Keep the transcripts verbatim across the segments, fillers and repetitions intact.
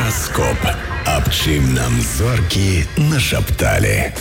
Гараскоп. Аб чым нам зоркі нашапталі.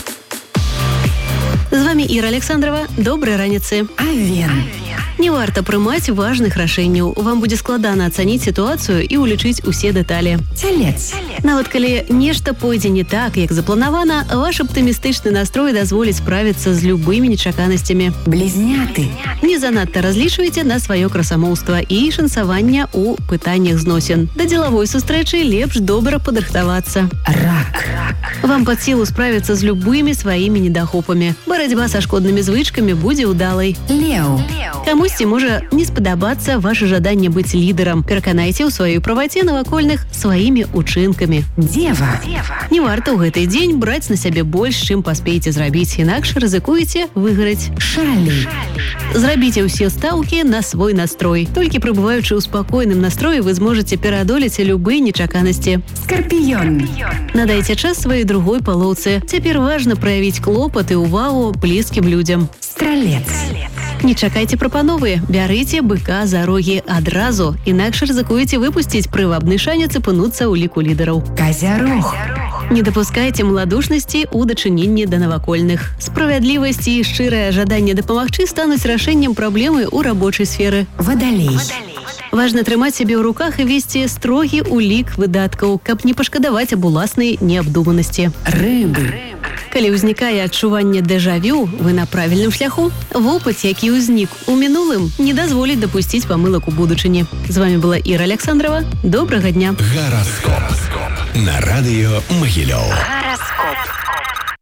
З вами Іра Александрова. Добрай раніцы. Авен. Не варта прымаць важных рашэнняў. Вам будзе складана ацаніць сітуацыю і ўлічыць усе дэталі. Цялец. Нават калі нешта пойдзе не так, як запланавана, ваш аптымістычны настрой дазволіць справіцца з любымі нечаканасцямі. Блізняты. Не занадта разлічвайце на сваё красамоўства і шансаванне ў пытаннях зносін. Да дзелавой сустрэчы лепш добра падрыхтавацца. Рак. Вам пад сілу справіцца з любымі сваімі недахопамі. Барацьба са шкоднымі звычкамі будзе ўдалай. Леў. Камусьці можа не спадабацца ваше жаданне быць лідарам. Пераканайце ў сваёй праваце навакольных сваімі учынкамі. Дева. Не варта ў гэты дзень браць на сябе больш, чым паспееце зрабіць, інакш рызыкуеце выгараць. Шалі. Зрабіце ўсе стаўкі на свой настрой. Толькі прыбываючы ў спакойным настроі, вы зможаце пераадолець любыя нечаканасці. Скарпіён. Надайце час сваёй другой палоўцы. Цяпер важна праявіць клопат і ўвагу блізкім людзям. Стралец. Не чакайце прапановы, бярыце быка за рогі адразу, інакш рызыкуеце выпусціць прывабны шанец і апынуцца ў ліку лідараў. Казярог. Не дапускайце маладушнасці ў дачыненні да навакольных. Справядлівасць і шчырае жаданне дапамагчы стануць рашэннем праблемы ў рабочай сферы. Вадалей. Важна трымаць сябе ў руках і весці строгі ўлік выдаткаў, каб не пашкадаваць аб уласнай неабдуманасці. Рыбы. Калі ўзнікае адчуванне дэжавю, вы на правільным шляху. Вопыт, які ўзнік у мінулым, не дазволіць дапусціць памылак у будучыні. З вами была Іра Александрова. Добрага дня. Гараскоп. На радыё Магілёў. Гараскоп.